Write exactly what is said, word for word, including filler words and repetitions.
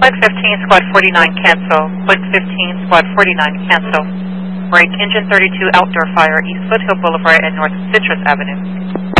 Flight fifteen, Squad forty-nine, cancel. Flight fifteen, Squad forty-nine, cancel. Break engine thirty-two outdoor fire, East Foothill Boulevard and North Citrus Avenue.